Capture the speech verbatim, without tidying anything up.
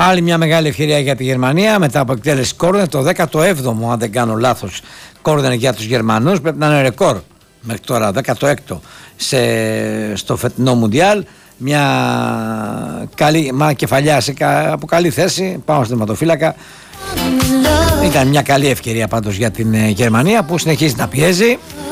Άλλη μια μεγάλη ευκαιρία για τη Γερμανία μετά από εκτέλεση κόρνερ, το δέκατο έβδομο αν δεν κάνω λάθος κόρνερ για τους Γερμανούς. Πρέπει να είναι ρεκόρ μέχρι τώρα, δέκατο έκτο σε, στο φετινό Μουντιάλ. Μια καλή μα κεφαλιά σε, από καλή θέση πάνω στον τερματοφύλακα. Ήταν μια καλή ευκαιρία πάντως για την Γερμανία που συνεχίζει να πιέζει.